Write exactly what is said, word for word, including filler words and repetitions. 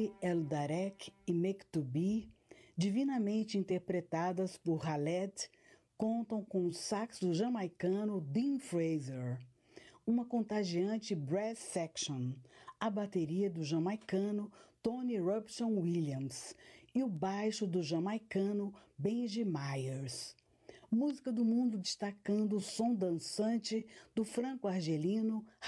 Ali El Darek e Mektubi, divinamente interpretadas por Khaled, contam com o saxo jamaicano Dean Fraser, uma contagiante brass section, a bateria do jamaicano Tony Robson Williams e o baixo do jamaicano Benji Myers. Música do mundo destacando o som dançante do franco-argelino